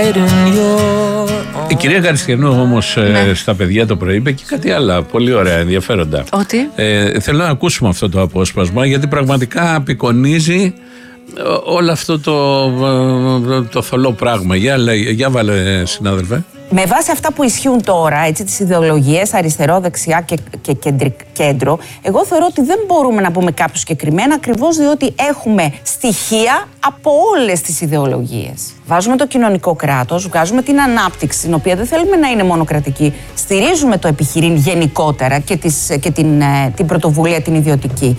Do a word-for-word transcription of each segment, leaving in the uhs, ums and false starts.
Η κυρία Καριστιανού όμως ναι. στα παιδιά το πρωί είπε και κάτι άλλο πολύ ωραία, ενδιαφέροντα. Ότι? Ε, θέλω να ακούσουμε αυτό το απόσπασμα γιατί πραγματικά απεικονίζει όλο αυτό το, το θολό πράγμα. Για, για βάλε, συνάδελφε. Με βάση αυτά που ισχύουν τώρα, έτσι, τις ιδεολογίες αριστερό, δεξιά και, και κέντρι, κέντρο, εγώ θεωρώ ότι δεν μπορούμε να πούμε κάποιο συγκεκριμένα, ακριβώς διότι έχουμε στοιχεία από όλες τις ιδεολογίες. Βάζουμε το κοινωνικό κράτος, βγάζουμε την ανάπτυξη, την οποία δεν θέλουμε να είναι μονοκρατική. Στηρίζουμε το επιχειρήν γενικότερα και, τις, και την, την πρωτοβουλία την ιδιωτική.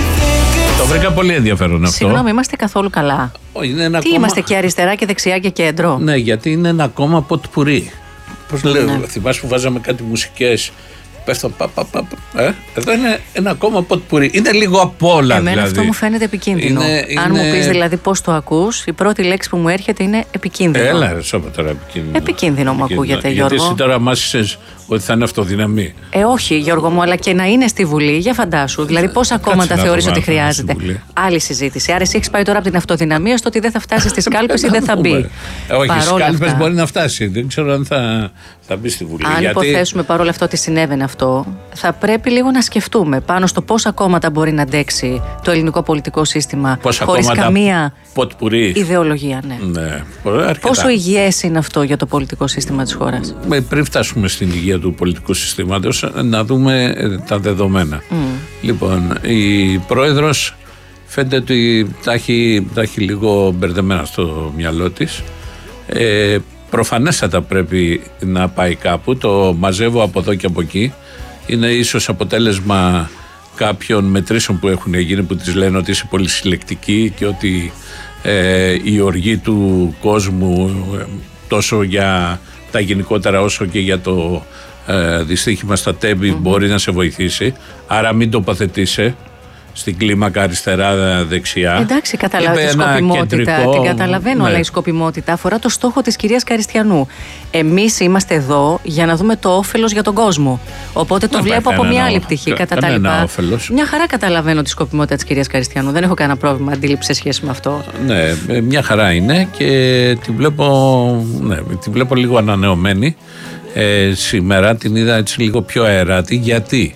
Το βρήκα πολύ ενδιαφέρον αυτό. Συγγνώμη, είμαστε καθόλου καλά. Ο, είναι ένα Τι κόμμα... είμαστε και αριστερά και δεξιά και κέντρο. Ναι, γιατί είναι ένα κόμμα ποτπουρί. Πώς λέω, ναι. Θυμάσαι που βάζαμε κάτι μουσικές. Πες το πα, πα, πα, πα. Ε? Εδώ είναι ένα κόμμα ποτπουρί. Είναι λίγο απ' όλα. Εμένα δηλαδή. αυτό μου φαίνεται επικίνδυνο. Είναι, Αν είναι... μου πεις δηλαδή πώς το ακούς, η πρώτη λέξη που μου έρχεται είναι επικίνδυνο. Έλα, ρε, σώπα τώρα επικίνδυνο. Επικίνδυνο μου ακούγεται, Γιώργο. Γιατί εσύ τώρα μάσησες ότι θα είναι αυτοδυναμή. Ε, όχι, Γιώργο μου, αλλά και να είναι στη Βουλή, για φαντάσου. Δηλαδή, πόσα κόμματα θεωρείς ότι χρειάζεται. Άλλη συζήτηση. Άρα, εσύ έχεις πάει τώρα από την αυτοδυναμία στο ότι δεν θα φτάσει στις κάλπες ή δεν θα μπει. Όχι, στις κάλπες μπορεί να φτάσει. Δεν ξέρω αν θα, θα μπει στη Βουλή. Αν γιατί... υποθέσουμε παρόλα αυτό ότι συνέβαινε αυτό, θα πρέπει λίγο να σκεφτούμε πάνω στο πόσα κόμματα μπορεί να αντέξει το ελληνικό πολιτικό σύστημα χωρίς καμία ποτπουρί. Ιδεολογία. Ναι. Ναι, πόσο υγιές είναι αυτό για το πολιτικό σύστημα της χώρας. Πριν φτάσουμε στην υγεία του πολιτικού συστήματος, να δούμε τα δεδομένα. Mm. Λοιπόν, η πρόεδρος φαίνεται ότι τα έχει, τα έχει λίγο μπερδεμένα στο μυαλό της. Ε, προφανέστατα πρέπει να πάει κάπου. Το μαζεύω από εδώ και από εκεί. Είναι ίσως αποτέλεσμα κάποιων μετρήσεων που έχουν γίνει, που της λένε ότι είσαι πολύ συλλεκτική και ότι ε, η οργή του κόσμου τόσο για τα γενικότερα όσο και για το ε, δυστύχημα στα Τέμπη mm-hmm. μπορεί να σε βοηθήσει. Άρα μην τοποθετήσει στην κλίμακα αριστερά-δεξιά. Εντάξει, καταλαβαίνω τη σκοπιμότητα. Κεντρικό... Την καταλαβαίνω, ναι. Αλλά η σκοπιμότητα αφορά το στόχο της κυρίας Καριστιανού. Εμείς είμαστε εδώ για να δούμε το όφελος για τον κόσμο. Οπότε το να βλέπω από μια άλλη πτυχή. Κα, κατά τα λοιπά. Όφελος. Μια χαρά καταλαβαίνω τη σκοπιμότητα της κυρίας Καριστιανού. Δεν έχω κανένα πρόβλημα αντίληψη σε σχέση με αυτό. Ναι, μια χαρά είναι και τη βλέπω, ναι, τη βλέπω λίγο ανανεωμένη. Ε, σήμερα την είδα έτσι λίγο πιο αεράτη, γιατί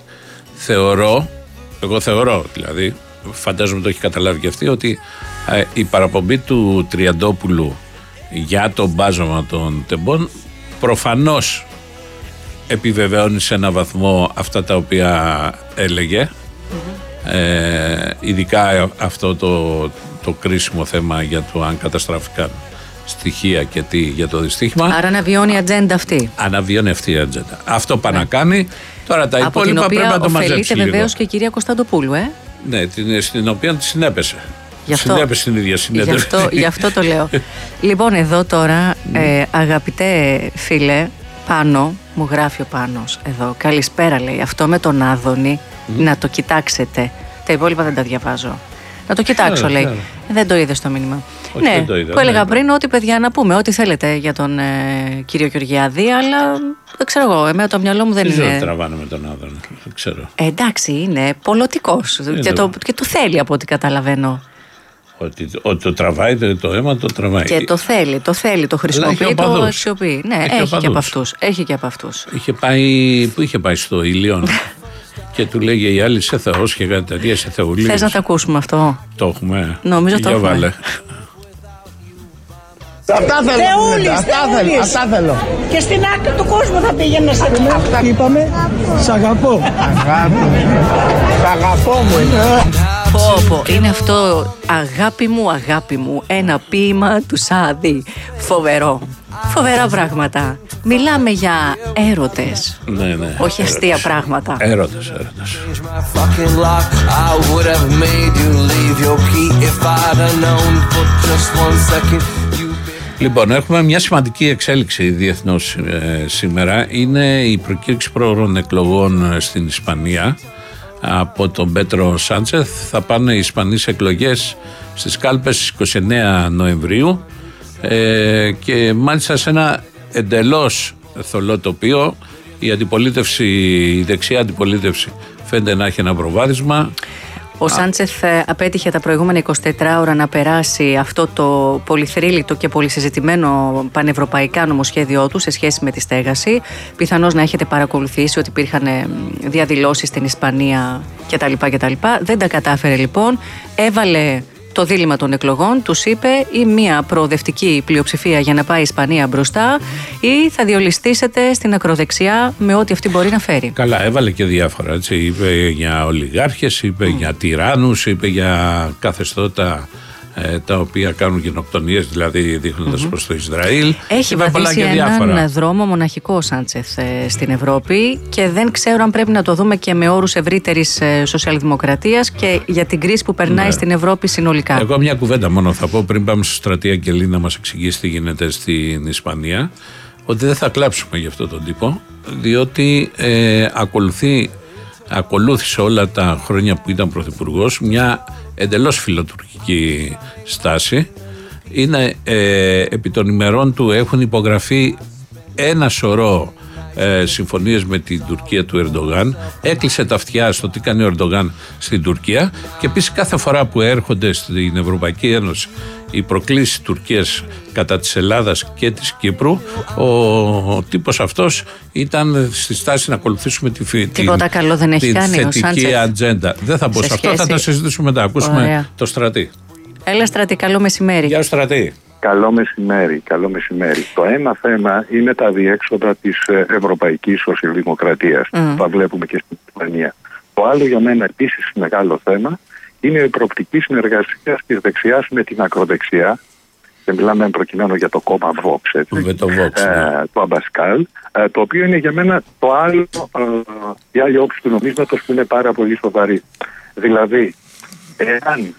θεωρώ. Εγώ θεωρώ, δηλαδή, φαντάζομαι το έχει καταλάβει και αυτή, ότι ε, η παραπομπή του Τριαντόπουλου για το μπάζωμα των τεμπών προφανώς επιβεβαιώνει σε ένα βαθμό αυτά τα οποία έλεγε. Mm-hmm. Ε, ειδικά αυτό το, το κρίσιμο θέμα για το αν καταστράφηκαν στοιχεία και τι για το δυστύχημα. Άρα αναβιώνει η ατζέντα αυτή. Αναβιώνει αυτή η ατζέντα. Αυτό πάει να κάνει. Τώρα τα από υπόλοιπα πρέπει να το μαζέψει. Ωφελείται βεβαίως και η κυρία Κωνσταντοπούλου, ε. Ναι, την, στην οποία τη συνέπεσε. Γι' αυτό, συνέπεσε την ίδια συνέντευξη. Γι' αυτό, γι' αυτό το λέω. Λοιπόν, εδώ τώρα, ε, αγαπητέ φίλε, Πάνο, μου γράφει ο Πάνος εδώ. Καλησπέρα, λέει. Αυτό με τον Άδωνη, mm. να το κοιτάξετε. Τα υπόλοιπα δεν τα διαβάζω. Να το κοιτάξω, λέει. Δεν το είδε το μήνυμα. Όχι, ναι, το είδα, που έλεγα ναι, πριν ότι, παιδιά, να πούμε ό,τι θέλετε για τον ε, κύριο Γεωργιάδη, αλλά δεν ξέρω εγώ, εμένα το μυαλό μου δεν τι είναι. Δεν τραβάνε με τον Άδωνη, δεν ξέρω. Ε, εντάξει, είναι πολιτικός και το, και το θέλει από ό,τι καταλαβαίνω. Ότι, ότι το τραβάει το, το αίμα, το τραβάει. Και το θέλει, το θέλει, το χρησιμοποιεί, το αξιοποιεί. Ναι, έχει, έχει και από αυτούς. Έχει και από αυτούς. Είχε πάει, πού είχε πάει στο Ηλιόν. Και του λέγε η άλλη σε Θεός και κάτι τέτοια, σε Θεούλης. Θες να το ακούσουμε αυτό? Το έχουμε. Νομίζω το έχουμε. Βάλε. Αυτά θέλω. Θεούλης, αυτά θέλω. Αυτά θέλω. Και στην άκρη του κόσμου θα πήγαινε σε πούμε. Αυτά είπαμε. Σ' αγαπώ. Αγάπη. Σ' αγαπώ μου είναι. Πω πω, είναι αυτό αγάπη μου, αγάπη μου. Ένα ποίημα του Σάδη. Φοβερό. Φοβερά πράγματα. Μιλάμε για έρωτες. Ναι, ναι. Όχι αστεία έρωτες. Πράγματα. Έρωτες, έρωτες. Λοιπόν, έχουμε μια σημαντική εξέλιξη διεθνώς ε, σήμερα. Είναι η προκήρυξη πρόωρων εκλογών στην Ισπανία από τον Πέτρο Σάντσεθ. Θα πάνε οι Ισπανίες εκλογές στις κάλπες στις είκοσι εννέα Νοεμβρίου ε, και μάλιστα σε ένα εντελώς θολό τοπίο. Η αντιπολίτευση, η δεξιά αντιπολίτευση φαίνεται να έχει ένα προβάδισμα. Ο Σάντσεθ απέτυχε τα προηγούμενα εικοσιτέσσερις ώρα να περάσει αυτό το πολυθρύλιτο και πολυσυζητημένο πανευρωπαϊκά νομοσχέδιό του σε σχέση με τη στέγαση. Πιθανώς να έχετε παρακολουθήσει ότι υπήρχαν διαδηλώσεις στην Ισπανία κτλ. κτλ. Δεν τα κατάφερε λοιπόν. Έβαλε το δίλημμα των εκλογών, τους είπε ή μια προοδευτική πλειοψηφία για να πάει η Ισπανία μπροστά ή θα διολιστήσετε στην ακροδεξιά με ό,τι αυτή μπορεί να φέρει. Καλά, έβαλε και διάφορα. Έτσι. Είπε για ολιγάρχες, είπε mm. για τυράννους, είπε για καθεστώτα ε, τα οποία κάνουν γενοκτονίες, δηλαδή δείχνοντας mm-hmm. προς το Ισραήλ. Έχει βαδίσει έναν δρόμο μοναχικό Σάντσεθ ε, στην Ευρώπη και δεν ξέρω αν πρέπει να το δούμε και με όρους ευρύτερης ε, σοσιαλδημοκρατίας και για την κρίση που περνάει ναι. στην Ευρώπη συνολικά. Εγώ μια κουβέντα μόνο θα πω πριν πάμε στο Στρατή Αγγελή να μας εξηγήσει τι γίνεται στην Ισπανία, ότι δεν θα κλάψουμε για αυτόν τον τύπο, διότι ε, ακολουθεί ακολούθησε όλα τα χρόνια που ήταν πρωθυπουργός μια εντελώς φιλοτουρκική στάση. Είναι ε, επί των ημερών του έχουν υπογραφεί ένα σωρό ε, συμφωνίες με την Τουρκία του Ερντογάν. Έκλεισε τα αυτιά στο τι κάνει ο Ερντογάν στην Τουρκία και επίσης κάθε φορά που έρχονται στην Ευρωπαϊκή Ένωση οι προκλήσεις Τουρκίας κατά της Ελλάδας και της Κύπρου, ο, ο τύπος αυτός ήταν στη στάση να ακολουθήσουμε τη, την, καλό δεν έχει την κάνει θετική ατζέντα. Δεν θα πω σε αυτό, θα τα συζητήσουμε μετά. Ακούσουμε Ωραία. το Στρατή. Έλα Στρατή, καλό μεσημέρι. Γεια Στρατή. Καλό μεσημέρι, καλό μεσημέρι. Το ένα θέμα είναι τα διέξοδα της ευρωπαϊκής σοσιαλδημοκρατίας. Mm. Τα βλέπουμε και στην Ισπανία. Το άλλο για μένα επίσης μεγάλο θέμα είναι η προοπτική συνεργασία της δεξιάς με την ακροδεξιά. Και μιλάμε προκειμένου για το κόμμα Vox, έτσι, με το Vox, ε, ναι. το Αμπασκάλ, ε, το οποίο είναι για μένα το άλλο, ε, η άλλη όψη του νομίσματος που είναι πάρα πολύ σοβαρή. Δηλαδή, εάν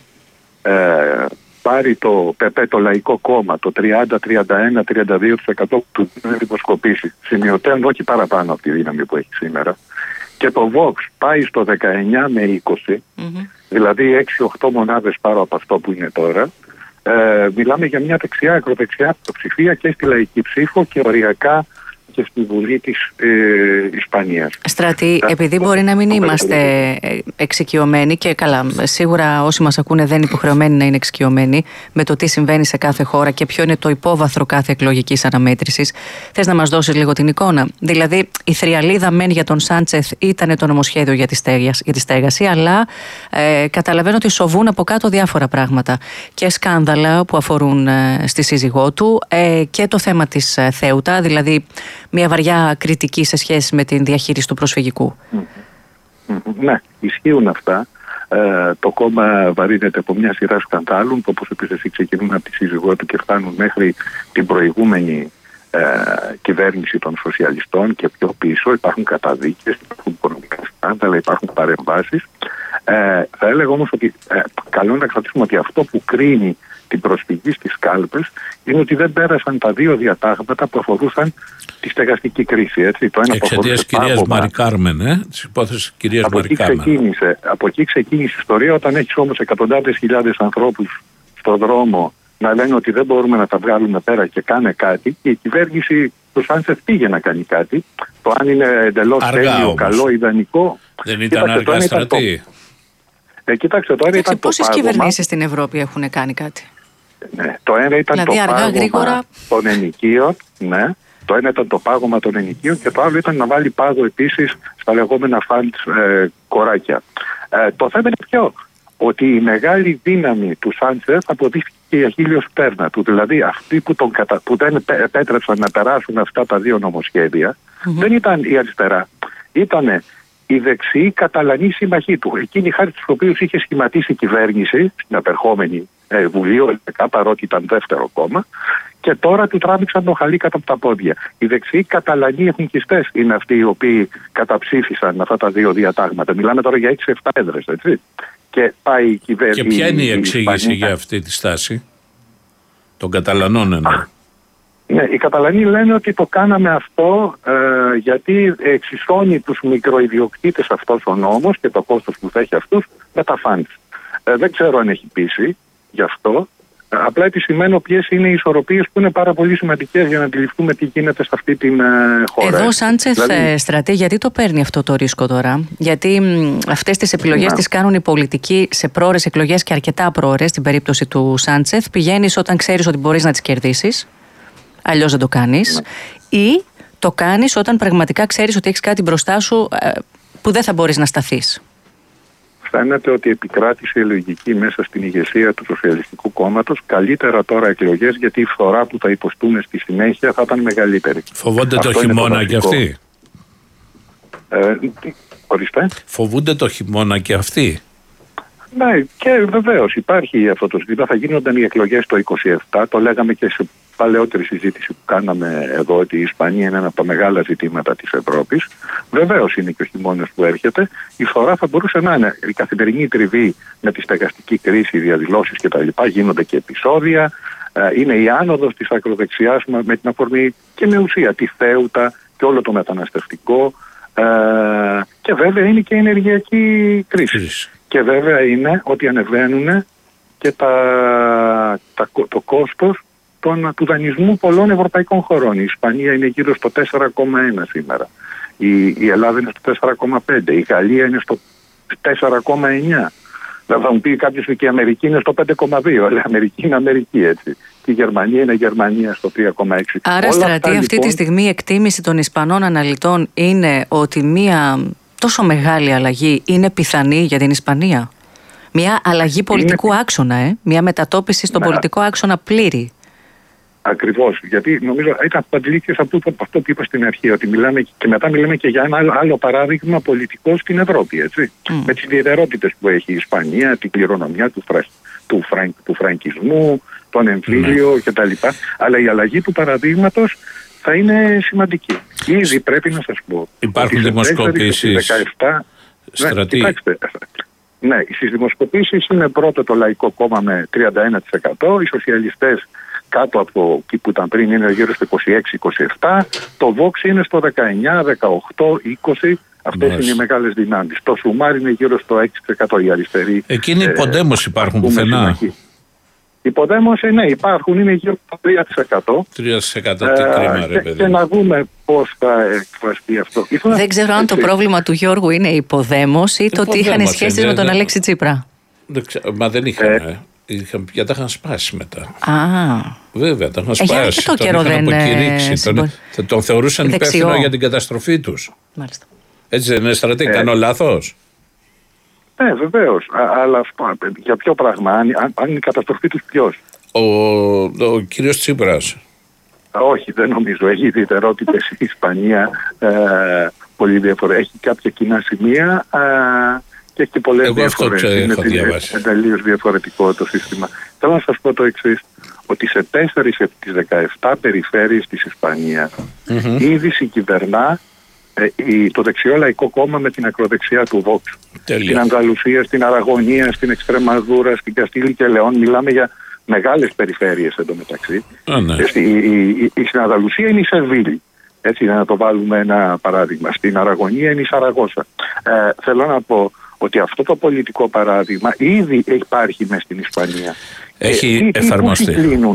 ε, πάρει το ΠΕΠΕ, το Λαϊκό Κόμμα, το τριάντα, τριάντα ένα, τριάντα δύο τοις εκατό του είναι δημοσκοπήσει, σημειωτέων όχι παραπάνω από τη δύναμη που έχει σήμερα, και το Vox πάει στο δεκαεννιά με είκοσι, mm-hmm. δηλαδή έξι οκτώ μονάδες πάνω από αυτό που είναι τώρα, ε, μιλάμε για μια δεξιά, ακροδεξιά ψηφία και στη λαϊκή ψήφο και οριακά και στη Βουλή της ε, Ισπανίας. Στρατή, επειδή μπορεί να μην είμαστε εξοικειωμένοι και καλά, σίγουρα όσοι μας ακούνε δεν είναι υποχρεωμένοι να είναι εξοικειωμένοι με το τι συμβαίνει σε κάθε χώρα και ποιο είναι το υπόβαθρο κάθε εκλογικής αναμέτρησης. Θες να μας δώσεις λίγο την εικόνα? Δηλαδή, η θριαλίδα μεν για τον Σάντσεθ ήταν το νομοσχέδιο για τη, στέγαση, για τη στέγαση, αλλά ε, καταλαβαίνω ότι σοβούν από κάτω διάφορα πράγματα και σκάνδαλα που αφορούν ε, στη σύζυγό του ε, και το θέμα της ε, Θέουτα, δηλαδή μια βαριά κριτική σε σχέση με την διαχείριση του προσφυγικού. Mm-hmm. Ναι, ισχύουν αυτά. Ε, το κόμμα βαρύνεται από μια σειρά σκανδάλων που, όπως επίσης ξεκινούν από τη σύζυγό του και φτάνουν μέχρι την προηγούμενη ε, κυβέρνηση των σοσιαλιστών και πιο πίσω. Υπάρχουν καταδίκες, υπάρχουν οικονομικά σκάνδαλα, υπάρχουν παρεμβάσεις. Ε, θα έλεγα όμως ότι ε, καλό να κρατήσουμε ότι αυτό που κρίνει την προσφυγή στις κάλπες είναι ότι δεν πέρασαν τα δύο διατάγματα που αφορούσαν τη στεγαστική κρίση. Έτσι. Το ένα εξαιτίας κυρίας Μαρι Κάρμεν, ε, της υπόθεσης κυρίας Μαρι Κάρμεν. Από εκεί ξεκίνησε η ιστορία. Όταν έχεις όμως εκατοντάδες χιλιάδες ανθρώπους στον δρόμο να λένε ότι δεν μπορούμε να τα βγάλουμε πέρα και κάνε κάτι, και η κυβέρνηση του Σάντσεθ πήγε να κάνει κάτι. Το αν είναι εντελώς τέλειο, καλό, ιδανικό. Δεν ήταν αργά, Στρατή? Ε, κοιτάξτε, τώρα ήταν πόσες κυβερνήσεις στην Ευρώπη έχουν κάνει κάτι? Ναι, το ένα ήταν δηλαδή, το αργά, πάγωμα γρήγορα... των ενοικίων, ναι. Το ένα ήταν το πάγωμα των ενοικίων και το άλλο ήταν να βάλει πάγο επίσης στα λεγόμενα funds ε, κοράκια. Ε, το θέμα είναι ποιο? Ότι η μεγάλη δύναμη του Σάντσεθ αποδείχθηκε η αχίλιος πέρνα του. Δηλαδή αυτοί που, τον κατα... που δεν επέτρεψαν να περάσουν αυτά τα δύο νομοσχέδια mm-hmm. δεν ήταν η αριστερά. Ήτανε οι δεξιοί Καταλανοί σύμμαχοί του. Εκείνοι χάρη τους οποίους είχε σχηματίσει η κυβέρνηση στην απερχόμενη ε, Βουλή, παρότι ήταν δεύτερο κόμμα, και τώρα του τράβηξαν το χαλί κατά από τα πόδια. Οι δεξιοί Καταλανοί εθνικιστές είναι αυτοί οι οποίοι καταψήφισαν αυτά τα δύο διατάγματα. Μιλάμε τώρα για έξι εφτά έδρες, έτσι. Και πάει η κυβέρνηση. Και ποια είναι η εξήγηση για αυτή τη στάση των Καταλανών εννοώ? Ναι, οι Καταλανοί λένε ότι το κάναμε αυτό ε, γιατί εξισώνει τους μικροϊδιοκτήτες αυτός ο νόμος και το κόστος που θα έχει αυτούς με τα φαντς. Ε, δεν ξέρω αν έχει πείσει γι' αυτό. Απλά επισημαίνω ποιες είναι οι ισορροπίες που είναι πάρα πολύ σημαντικές για να αντιληφθούμε τι γίνεται σε αυτή την χώρα. Εδώ ο Σάντσεθ, δηλαδή, Στρατή, γιατί το παίρνει αυτό το ρίσκο τώρα? Γιατί αυτές τις επιλογές τις κάνουν οι πολιτικοί σε πρόωρες εκλογές και αρκετά πρόωρες. Στην περίπτωση του Σάντσεθ, πηγαίνεις όταν ξέρεις ότι μπορείς να τις κερδίσεις, αλλιώς δεν το κάνεις, ναι. Ή το κάνεις όταν πραγματικά ξέρεις ότι έχεις κάτι μπροστά σου που δεν θα μπορείς να σταθείς. Φαίνεται ότι επικράτησε η λογική μέσα στην ηγεσία του Σοσιαλιστικού Κόμματος. Καλύτερα τώρα εκλογές, γιατί η φθορά που θα υποστούν στη συνέχεια θα ήταν μεγαλύτερη. Φοβούνται αυτό το χειμώνα το και αυτοί. Ε, ορίστε. Φοβούνται το χειμώνα και αυτοί. Ναι, και βεβαίως υπάρχει αυτό το ζήτημα. Θα γίνονταν οι εκλογές το είκοσι επτά. Το λέγαμε και σε παλαιότερη συζήτηση που κάναμε εδώ, ότι η Ισπανία είναι ένα από τα μεγάλα ζητήματα της Ευρώπης. Βεβαίως είναι και ο χειμώνας που έρχεται. Η φορά θα μπορούσε να είναι η καθημερινή τριβή με τη στεγαστική κρίση, οι διαδηλώσεις κτλ. Γίνονται και επεισόδια. Είναι η άνοδος της ακροδεξιάς με την αφορμή και με ουσία τη Θέουτα και όλο το μεταναστευτικό. Και βέβαια είναι και η ενεργειακή κρίση. Και βέβαια είναι ότι ανεβαίνουν και τα, τα, το κόστος των, του δανεισμού πολλών ευρωπαϊκών χωρών. Η Ισπανία είναι γύρω στο τέσσερα κόμμα ένα σήμερα. Η, η Ελλάδα είναι στο τέσσερα κόμμα πέντε. Η Γαλλία είναι στο τέσσερα κόμμα εννιά. Θα μου πει κάποιος ότι η Αμερική είναι στο πέντε κόμμα δύο. Αλλά η Αμερική είναι Αμερική, έτσι. Και η Γερμανία είναι Γερμανία στο τρία κόμμα έξι. Άρα, Στρατή, αυτή λοιπόν, τη στιγμή η εκτίμηση των Ισπανών αναλυτών είναι ότι μία τόσο μεγάλη αλλαγή είναι πιθανή για την Ισπανία. Μια αλλαγή πολιτικού είναι... άξονα, ε? Μια μετατόπιση στον ναι. πολιτικό άξονα πλήρη. Ακριβώς. Γιατί νομίζω ήταν παντλήκες από αυτό που είπα στην αρχή, ότι μιλάμε και μετά μιλάμε και για ένα άλλο, άλλο παράδειγμα πολιτικό στην Ευρώπη. Έτσι. Mm. Με τις ιδιαιτερότητες που έχει η Ισπανία, την κληρονομιά του, φρα... του, φραν... του φραγκισμού, τον εμφύλιο mm. κτλ. Αλλά η αλλαγή του παραδείγματος θα είναι σημαντική. Ήδη πρέπει να σας πω. Υπάρχουν δημοσκοπήσεις. Στρατή. Ναι, ναι, στις δημοσκοπήσεις είναι πρώτο το Λαϊκό Κόμμα με τριάντα ένα τοις εκατό, οι σοσιαλιστές κάτω από εκεί που ήταν πριν είναι γύρω στο είκοσι έξι είκοσι επτά, το Vox είναι στο δεκαεννιά, δεκαοκτώ, είκοσι, αυτές Μάλιστα. είναι οι μεγάλες δυνάμεις. Το Σουμάρ είναι γύρω στο έξι τοις εκατό οι αριστεροί. Εκείνοι οι Ποντέμος υπάρχουν πουθενά. Οι Ποντέμος, ναι, υπάρχουν, είναι γύρω στο τρία τοις εκατό. τρία τοις εκατό, τι κρίμα, ρε παιδί. Και να δούμε πώς θα εκφραστεί αυτό. Δεν ξέρω αν το πρόβλημα του Γιώργου είναι η Ποδέμος ή το ότι είχαν σχέσεις με τον Αλέξη Τσίπρα. Μα δεν είχαν. Είχαν, γιατί τα είχαν σπάσει μετά. Α, βέβαια, τα είχαν σπάσει. Ε, για το καιρό δεν τον, τον, τον θεωρούσαν υπεύθυνο για την καταστροφή τους. Μάλιστα. Έτσι δεν είναι, Στρατή, ε, κάνω λάθος? Ναι, βεβαίως. Αλλά για ποιο πράγμα, αν, αν είναι η καταστροφή τους ποιος? Ο, ο κύριος Τσίπρας. Όχι, δεν νομίζω. Έχει ιδιαιτερότητες η Ισπανία, ε, πολύ διαφορετικά. Έχει κάποια κοινά σημεία. Ε, και έχει και πολλές διαφορές. Είναι τελείως διαφορετικό το σύστημα. Θέλω να σας πω το εξής, ότι σε τέσσερις από τις δεκαεπτά περιφέρειες της Ισπανίας mm-hmm. ήδη συγκυβερνά ε, η, το δεξιό Λαϊκό Κόμμα με την ακροδεξιά του Vox. Τέλεια. Στην Ανδαλουσία, στην Αραγωνία, στην Εξτρεμαδούρα, στην Καστήλη και Λεόν. Μιλάμε για μεγάλες περιφέρειες εντωμεταξύ. Oh, ναι. η, η, η, η, στην Ανδαλουσία είναι η Σεβίλη. Έτσι, να το βάλουμε ένα παράδειγμα. Στην Αραγωνία είναι η Σαραγώσα. Ε, θέλω να πω ότι αυτό το πολιτικό παράδειγμα ήδη υπάρχει μέσα στην Ισπανία. Έχει ε, εφαρμοστεί.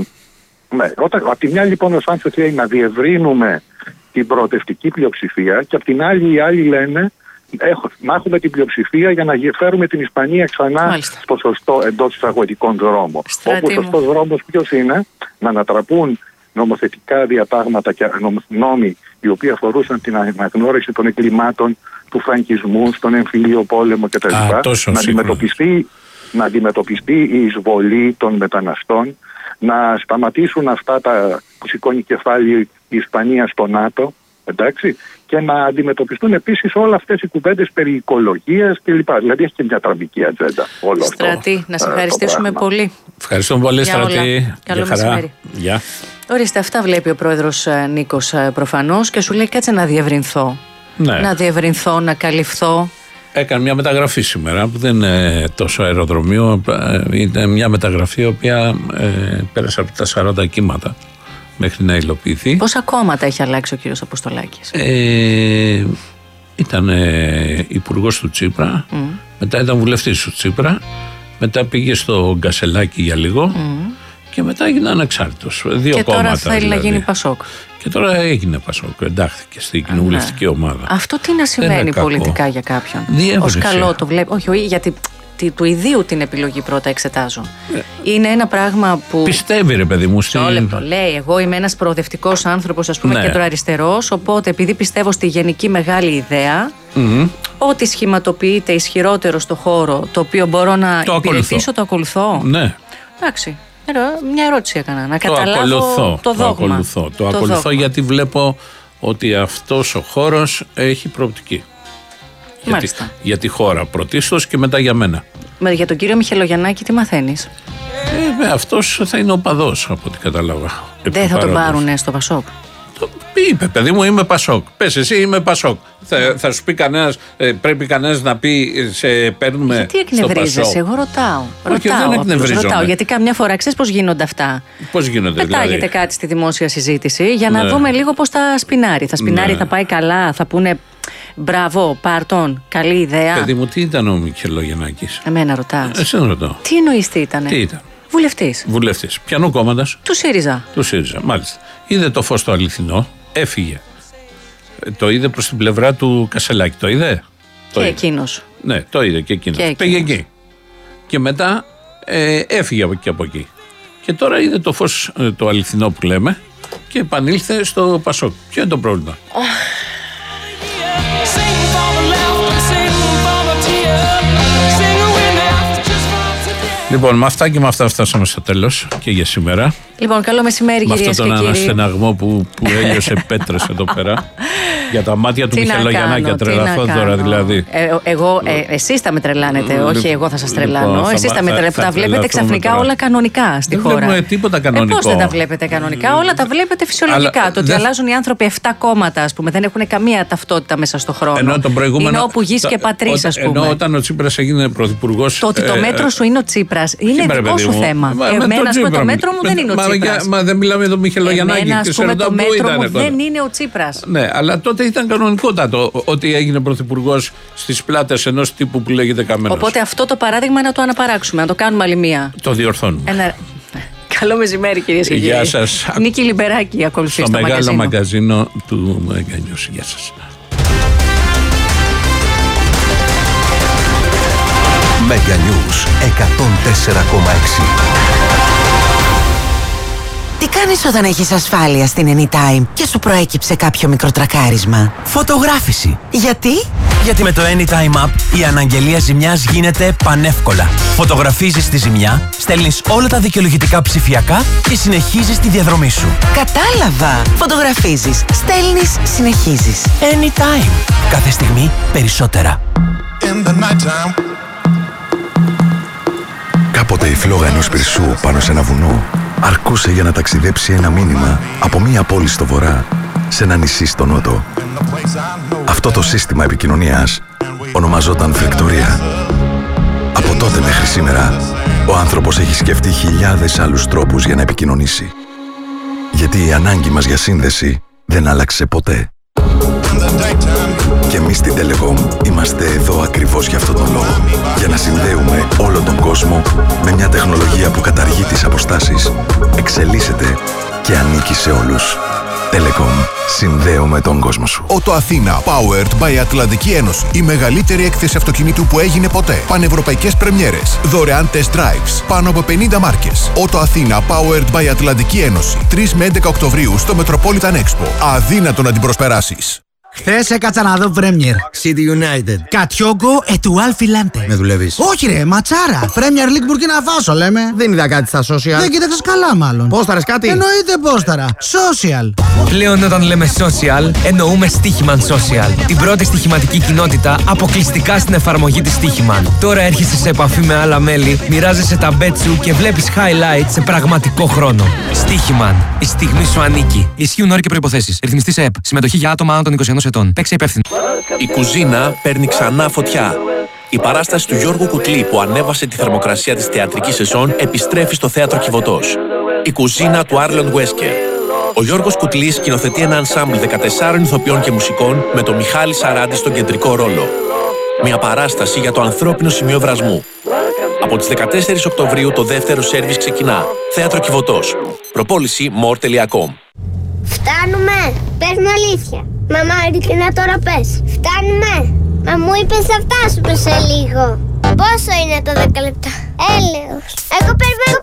Ναι, όταν, από τη μια λοιπόν ο Σάντσεθ λέει να διευρύνουμε την προοδευτική πλειοψηφία και από την άλλη οι άλλοι λένε έχω, να έχουμε την πλειοψηφία για να φέρουμε την Ισπανία ξανά Μάλιστα. στο σωστό εντός εισαγωγικών δρόμο. Όπου ο σωστός δρόμος ποιος είναι? Να ανατραπούν νομοθετικά διατάγματα και νόμοι οι οποίοι αφορούσαν την αναγνώριση των εγκλημάτων του φραγκισμού, στον εμφύλιο πόλεμο κτλ. Να αντιμετωπιστεί, να αντιμετωπιστεί η εισβολή των μεταναστών, να σταματήσουν αυτά τα που σηκώνει κεφάλι η Ισπανία στο ΝΑΤΟ, εντάξει, και να αντιμετωπιστούν επίσης όλα αυτές οι κουβέντες περί οικολογίας κλπ. Δηλαδή έχει και μια τραμπική ατζέντα όλο αυτό. Στρατή, να σε ευχαριστήσουμε πολύ. Ευχαριστούμε πολύ, Στρατή. Καλό μεσημέρι. Γεια. Ορίστε, αυτά βλέπει ο πρόεδρος Νίκος προφανώς και σου λέει κάτσε να διευρυνθώ. Ναι. Να διευρυνθώ, να καλυφθώ. Έκανε μια μεταγραφή σήμερα που δεν είναι τόσο αεροδρομίο. Είναι μια μεταγραφή η οποία ε, πέρασε από τα σαράντα κύματα μέχρι να υλοποιηθεί. Πόσα κόμματα έχει αλλάξει ο κύριος Αποστολάκης? Ε, ήταν ε, υπουργός του Τσίπρα, mm. μετά ήταν βουλευτής του Τσίπρα, μετά πήγε στο Γκασελάκι για λίγο, mm. Και μετά έγινε ανεξάρτητος. Δύο και κόμματα. Και τώρα θέλει δηλαδή. να γίνει Πασόκ. Και τώρα έγινε Πασόκ. Εντάχθηκε στην κοινοβουλευτική ομάδα. Αυτό τι να σημαίνει πολιτικά για κάποιον? Ως καλό το βλέπει. Όχι, όχι, γιατί του ιδίου την επιλογή πρώτα εξετάζω. Ε, είναι ένα πράγμα που. Πιστεύει, ρε παιδί μου. Στην... λεπτό. Λέει, εγώ είμαι ένας προοδευτικός άνθρωπος, ας πούμε, ναι. κεντροαριστερός. Οπότε, επειδή πιστεύω στη γενική μεγάλη ιδέα, mm-hmm. ότι σχηματοποιείται ισχυρότερο στο χώρο, το οποίο μπορώ να το υπηρετήσω, το ακολουθώ. Ναι. Εντάξει. Μια ερώτηση έκανα. Να το καταλάβω ακολουθώ, το δόγμα. Το ακολουθώ, το το ακολουθώ δόγμα. γιατί βλέπω ότι αυτός ο χώρος έχει προοπτική. Για τη, για τη χώρα πρωτίστως και μετά για μένα. Με, για τον κύριο Μιχελογιαννάκη τι μαθαίνεις? Ε, αυτός θα είναι ο παδός από ό,τι κατάλαβα. Δεν θα τον πάρουνε στο Πασόκ? Το είπε, παιδί μου, είμαι Πασόκ. Πες εσύ, είμαι Πασόκ. Θα, θα σου πει κανένας, ε, πρέπει κανένας να πει, σε παίρνουμε. Γιατί εκνευρίζεσαι? Εγώ ρωτάω. Όχι, ρωτάω, δεν ρωτάω. Γιατί καμιά φορά ξέρεις πώς γίνονται αυτά. Πώς γίνονται, πετάγεται δηλαδή κάτι στη δημόσια συζήτηση για να ναι. δούμε λίγο πώς θα σπινάρει. Θα σπινάρει, ναι. θα πάει καλά, θα πούνε μπράβο, πάρτον, καλή ιδέα. Παιδί μου, τι ήταν ο Μιχελογιαννάκης? Εμένα ρωτάς. Εσένα ρωτάω. Τι εννοείς τι ήτανε? Τι ήταν? Βουλευτής. Βουλευτής. Ποιανού κόμματος? Του ΣΥΡΙΖΑ. Του ΣΥΡΙΖΑ, μάλιστα. Είδε το φως το αληθινό, έφυγε. Το είδε προς την πλευρά του Κασελάκη. Το είδε? Και εκείνος. Ναι, το είδε και εκείνος. Και πήγε εκεί. Και μετά ε, έφυγε από εκεί από εκεί. Και τώρα είδε το φως ε, το αληθινό που λέμε και επανήλθε στο Πασόκ. Ποιο είναι το πρόβλημα? Λοιπόν, με αυτά και με αυτά φτάσαμε στο τέλος και για σήμερα. Λοιπόν, καλό μεσημέρι, κυρίες και κύριοι. Με αυτόν τον αναστεναγμό που, που έλειωσε πέτρες εδώ πέρα. Για τα μάτια του Μιχελογιαννάκη, τρελαθώ τώρα δηλαδή. Ε, εγώ, ε, εσείς θα με τρελάνετε, λοιπόν, όχι εγώ θα σας τρελάνω. Λοιπόν, εσείς θα, θα με τρελάνετε, που τα βλέπετε ξαφνικά τώρα όλα κανονικά στη δεν χώρα. Δεν βλέπουμε τίποτα κανονικό. Ε, πώς δεν τα βλέπετε κανονικά? Όλα τα βλέπετε φυσιολογικά. Αλλά, το ότι δε... αλλάζουν οι άνθρωποι εφτά κόμματα, ας πούμε, δεν έχουν καμία ταυτότητα μέσα στο χρόνο. Ενώ τον προηγούμενο, είναι όπου γης και πατρίς, ας πούμε. Ενώ όταν ο Τσίπρας έγινε πρωθυπουργός. Το ότι το μέτρο σου είναι ο Τσίπρας είναι δικό σου θέμα. Εμένα, ας πούμε, το μέτρο μου δεν είναι ο Τσίπρας. Μα δεν μιλάμε για τον Μιχελογιαννάκη. Εμένα, ας πούμε, το μέτρο μου δεν είναι ο Τσίπρας. Ναι, αλλά τότε ήταν κανονικότατο ότι έγινε πρωθυπουργός στις πλάτες ενός τύπου που λέγεται Καμένος. Οπότε αυτό το παράδειγμα να το αναπαράξουμε, να το κάνουμε άλλη μία. Το διορθώνουμε. Ένα... Καλό μεσημέρι, κυρίες και κύριοι. Γεια σας. Νίκη Λιμπεράκη ακολουθεί στο, στο μεγάλο μαγκαζίνο. μαγκαζίνο του Μεγκανιούς. Γεια σας. Μεγκανιούς εκατόν τέσσερα κόμμα έξι. Τι κάνεις όταν έχεις ασφάλεια στην Anytime και σου προέκυψε κάποιο μικροτρακάρισμα? Φωτογράφηση. Γιατί? Γιατί με το Anytime App η αναγγελία ζημιάς γίνεται πανεύκολα. Φωτογραφίζεις τη ζημιά, στέλνεις όλα τα δικαιολογητικά ψηφιακά και συνεχίζεις τη διαδρομή σου. Κατάλαβα. Φωτογραφίζεις, στέλνεις, συνεχίζεις. Anytime. Κάθε στιγμή περισσότερα. Κάποτε η φλόγα ενός πυρσού πάνω σε ένα βουνό αρκούσε για να ταξιδέψει ένα μήνυμα από μία πόλη στο βορρά σε ένα νησί στο νότο. Αυτό το σύστημα επικοινωνίας ονομαζόταν φρεκτορία. Από τότε μέχρι σήμερα, ο άνθρωπος έχει σκεφτεί χιλιάδες άλλους τρόπους για να επικοινωνήσει. Γιατί η ανάγκη μας για σύνδεση δεν άλλαξε ποτέ. Και εμείς στην Telecom είμαστε εδώ ακριβώς για αυτόν τον λόγο. Για να συνδέουμε όλο τον κόσμο με μια τεχνολογία που καταργεί τις αποστάσεις, εξελίσσεται και ανήκει σε όλους. Telecom. Συνδέουμε τον κόσμο σου. Ότο Αθήνα, powered by Ατλαντική Ένωση. Η μεγαλύτερη έκθεση αυτοκινήτου που έγινε ποτέ. Πανευρωπαϊκές πρεμιέρες. Δωρεάν test drives. Πάνω από πενήντα μάρκες. Ότο Αθήνα, powered by Ατλαντική Ένωση. τρεις με έντεκα Οκτωβρίου στο Metropolitan Expo. Αδύνατο να την προσπεράσεις. Χθες έκατσα να δω Premier. City United. Κατιόγκο ετουάλ φιλάντε. Με δουλεύεις? Όχι ρε, ματσάρα. Premier League Burkina Faso λέμε. Δεν είδα κάτι στα social. Δεν κοίταξες καλά μάλλον. Πόσταρες κάτι? Εννοείται πόσταρα. Social. Πλέον όταν λέμε social, εννοούμε Stichiman Social. Την πρώτη στοιχηματική κοινότητα αποκλειστικά στην εφαρμογή της Stichiman. Τώρα έρχεσαι σε επαφή με άλλα μέλη, μοιράζεσαι τα bet σου και βλέπεις highlights σε πραγματικό χρόνο. Stichiman. Η στιγμή σου ανήκει. Ισχύουν όροι και προϋποθέσεις. Ρυθμιστή σε ΕΠ. Συμμετοχή για άτομα άνω των είκοσι ενός ετών. Παίξε υπεύθυνο. Η κουζίνα παίρνει ξανά φωτιά. Η παράσταση του Γιώργου Κουτλή που ανέβασε τη θερμοκρασία της θεατρικής σεζόν επιστρέφει στο θέατρο Κιβωτός. Η κουζίνα του Άρλον Βέσκερ. Ο Γιώργος Κουτλής σκηνοθετεί ένα ενσάμπλ δεκατεσσάρων ηθοποιών και μουσικών με τον Μιχάλη Σαράντη στον κεντρικό ρόλο. Μια παράσταση για το ανθρώπινο σημείο βρασμού. Από τις δεκατέσσερις Οκτωβρίου το δεύτερο σέρβις ξεκινά. Θέατρο Κιβωτός. Προπόληση more τελεία com. Φτάνουμε! Πες μου αλήθεια. Μαμά, ειλικρινά τώρα πες. Φτάνουμε! Μα μου είπες θα φτάσουμε σε λίγο. Πόσο είναι το δέκα λεπτά? Έλεος. Εγώ περιμένω